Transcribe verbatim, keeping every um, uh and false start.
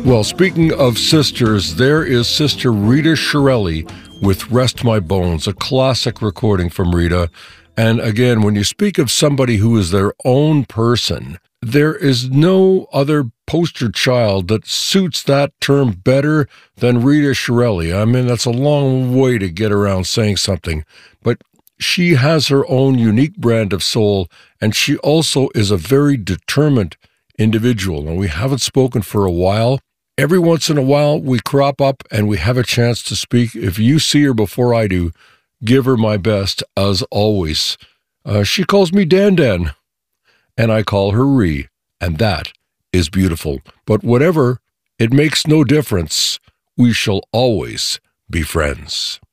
Well, speaking of sisters, there is Sister Rita Chiarelli with Rest My Bones, a classic recording from Rita. And again, when you speak of somebody who is their own person, there is no other poster child that suits that term better than Rita Chiarelli. I mean, that's a long way to get around saying something, but she has her own unique brand of soul, and she also is a very determined individual. And we haven't spoken for a while. Every once in a while, we crop up and we have a chance to speak. If you see her before I do, give her my best, as always. Uh, she calls me Dan Dan, and I call her Ree, and that is beautiful. But whatever, it makes no difference. We shall always be friends.